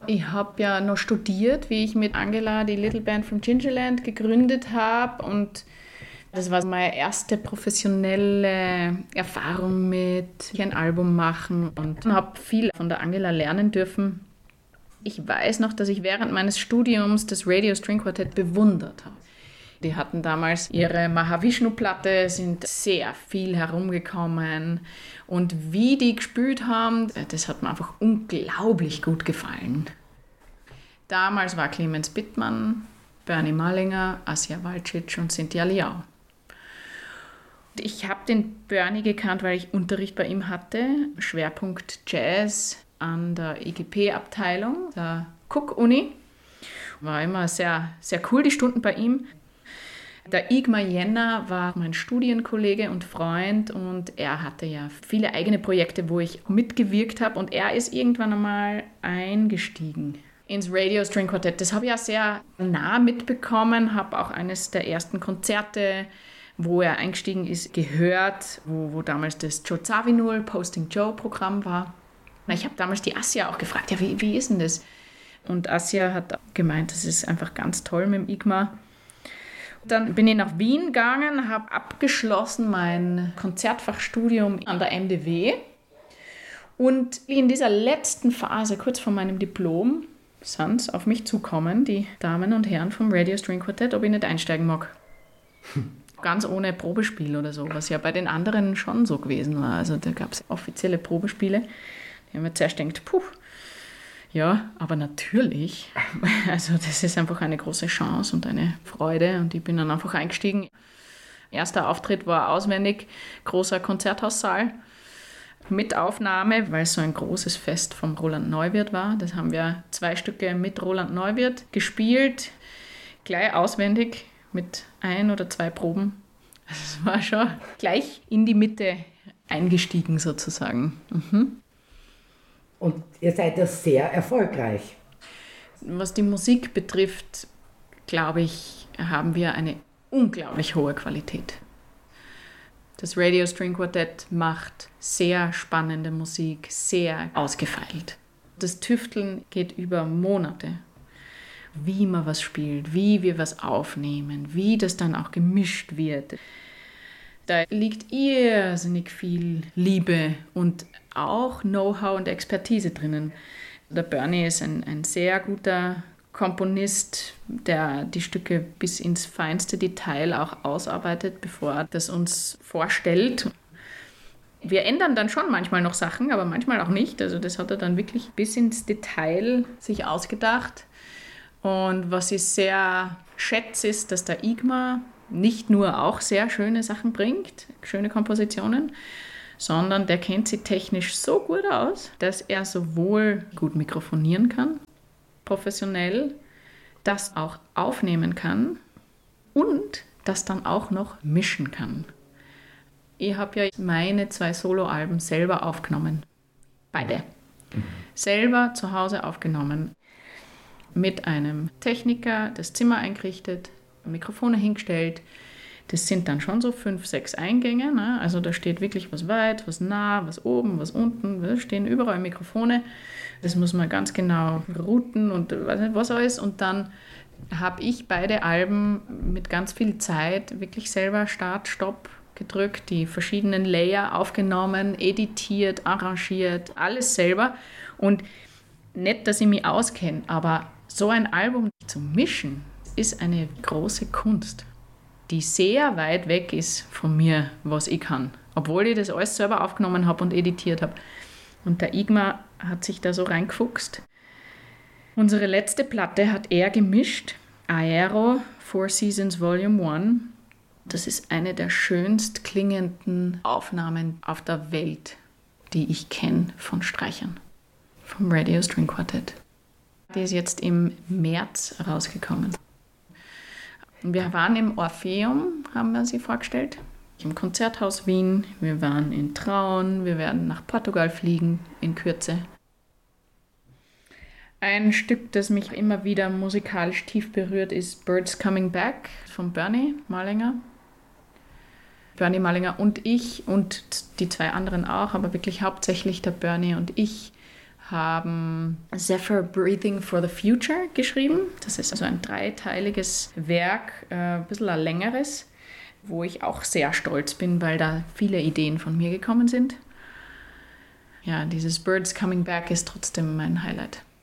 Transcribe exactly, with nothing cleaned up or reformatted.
Ich habe ja noch studiert, wie ich mit Angela die Little Band from Gingerland gegründet habe, und das war meine erste professionelle Erfahrung mit ein Album machen, und habe viel von der Angela lernen dürfen. Ich weiß noch, dass ich während meines Studiums das Radio String Quartet bewundert habe. Die hatten damals ihre Mahavishnu-Platte, sind sehr viel herumgekommen, und wie die gespielt haben, das hat mir einfach unglaublich gut gefallen. Damals war Clemens Bittmann, Bernie Malinger, Asja Walcic und Cynthia Liao. Ich habe den Bernie gekannt, weil ich Unterricht bei ihm hatte, Schwerpunkt Jazz an der I G P-Abteilung der Cook-Uni. War immer sehr, sehr cool, die Stunden bei ihm. Der Igmar Jenner war mein Studienkollege und Freund, und er hatte ja viele eigene Projekte, wo ich mitgewirkt habe, und er ist irgendwann einmal eingestiegen ins Radio String Quartet. Das habe ich ja sehr nah mitbekommen, habe auch eines der ersten Konzerte, wo er eingestiegen ist, gehört, wo, wo damals das Joe Zawinul Posting Joe Programm war. Ich habe damals die Asja auch gefragt, ja, wie, wie ist denn das? Und Asja hat gemeint, das ist einfach ganz toll mit dem Igmar. Dann bin ich nach Wien gegangen, habe abgeschlossen mein Konzertfachstudium an der M D W. Und in dieser letzten Phase, kurz vor meinem Diplom, sind sie auf mich zukommen, die Damen und Herren vom Radio String Quartet, ob ich nicht einsteigen mag. Ganz ohne Probespiel oder so, was ja bei den anderen schon so gewesen war. Also da gab es offizielle Probespiele. Die haben mir zuerst gedacht, puh, ja, aber natürlich. Also das ist einfach eine große Chance und eine Freude, und ich bin dann einfach eingestiegen. Erster Auftritt war auswendig, großer Konzerthaussaal mit Aufnahme, weil es so ein großes Fest vom Roland Neuwirth war. Das haben wir zwei Stücke mit Roland Neuwirth gespielt, gleich auswendig, mit ein oder zwei Proben. Also es war schon gleich in die Mitte eingestiegen sozusagen. Mhm. Und ihr seid ja sehr erfolgreich. Was die Musik betrifft, glaube ich, haben wir eine unglaublich hohe Qualität. Das Radio String Quartet macht sehr spannende Musik, sehr ausgefeilt. Das Tüfteln geht über Monate. Wie man was spielt, wie wir was aufnehmen, wie das dann auch gemischt wird. Da liegt irrsinnig viel Liebe und auch Know-how und Expertise drinnen. Der Bernie ist ein, ein sehr guter Komponist, der die Stücke bis ins feinste Detail auch ausarbeitet, bevor er das uns vorstellt. Wir ändern dann schon manchmal noch Sachen, aber manchmal auch nicht. Also das hat er dann wirklich bis ins Detail sich ausgedacht. Und was ich sehr schätze, ist, dass der Igmar nicht nur auch sehr schöne Sachen bringt, schöne Kompositionen, sondern der kennt sie technisch so gut aus, dass er sowohl gut mikrofonieren kann, professionell, das auch aufnehmen kann und das dann auch noch mischen kann. Ich habe ja meine zwei Soloalben selber aufgenommen. Beide. Mhm. Selber zu Hause aufgenommen. Mit einem Techniker das Zimmer eingerichtet, Mikrofone hingestellt. Das sind dann schon so fünf, sechs Eingänge. Ne? Also da steht wirklich was weit, was nah, was oben, was unten. Da stehen überall Mikrofone. Das muss man ganz genau routen und weiß nicht was alles. Und dann habe ich beide Alben mit ganz viel Zeit wirklich selber Start, Stopp gedrückt, die verschiedenen Layer aufgenommen, editiert, arrangiert, alles selber. Und nicht, dass ich mich auskenne, aber so ein Album zu mischen, ist eine große Kunst, die sehr weit weg ist von mir, was ich kann. Obwohl ich das alles selber aufgenommen habe und editiert habe. Und der Igmar hat sich da so reingefuchst. Unsere letzte Platte hat er gemischt, Aero, Four Seasons Volume eins. Das ist eine der schönst klingenden Aufnahmen auf der Welt, die ich kenne von Streichern, vom Radio String Quartet. Die ist jetzt im März rausgekommen. Wir waren im Orpheum, haben wir sie vorgestellt, im Konzerthaus Wien. Wir waren in Traun, wir werden nach Portugal fliegen in Kürze. Ein Stück, das mich immer wieder musikalisch tief berührt, ist Birds Coming Back von Bernie Malinger. Bernie Malinger und ich und die zwei anderen auch, aber wirklich hauptsächlich der Bernie und ich, haben Zephyr Breathing for the Future geschrieben. Das ist also ein dreiteiliges Werk, äh, ein bisschen ein längeres, wo ich auch sehr stolz bin, weil da viele Ideen von mir gekommen sind. Ja, dieses Birds Coming Back ist trotzdem mein Highlight.